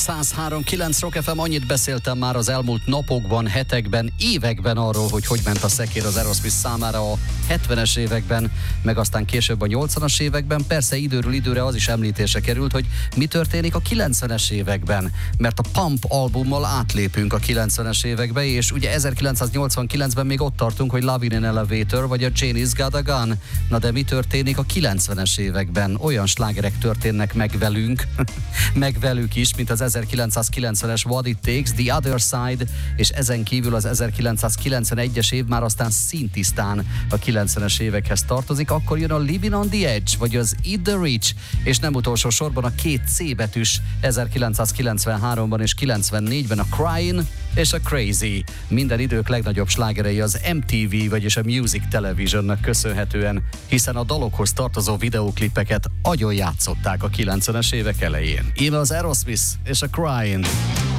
103.9 Rock FM, annyit beszéltem már az elmúlt napokban, hetekben, években arról, hogy ment a szekér az Aerosmith számára a 70-es években, meg aztán később a 80-as években. Persze időről időre az is említésre került, hogy mi történik a 90-es években, mert a Pump albummal átlépünk a 90-es évekbe, és ugye 1989-ben még ott tartunk, hogy Love in an Elevator, vagy a Janie's Got a Gun. Na de mi történik a 90-es években? Olyan slágerek történnek meg velünk, meg velük is, mint az 1990-es What It Takes, The Other Side, és ezen kívül az 1991-es év már aztán szintisztán a 90-es évekhez tartozik. Akkor jön a Living on the Edge, vagy az Eat the Rich, és nem utolsó sorban a két C betűs 1993-ban és 94-ben a Crying és a Crazy. Minden idők legnagyobb slágerei az MTV, vagyis a Music Televisionnek köszönhetően, hiszen a dalokhoz tartozó videóklipeket agyon játszották a 90-es évek elején. Íme az Aerosmith és a Crying.